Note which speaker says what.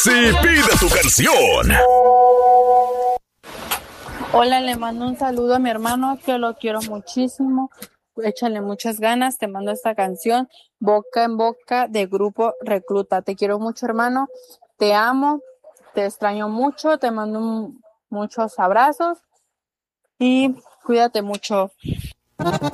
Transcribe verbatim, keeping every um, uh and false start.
Speaker 1: Sí, pide tu canción.
Speaker 2: Hola, le mando un saludo a mi hermano que lo quiero muchísimo. Échale muchas ganas. Te mando esta canción, Boca en Boca, de Grupo Recluta. Te quiero mucho, hermano. Te amo. Te extraño mucho. Te mando un- muchos abrazos y cuídate mucho.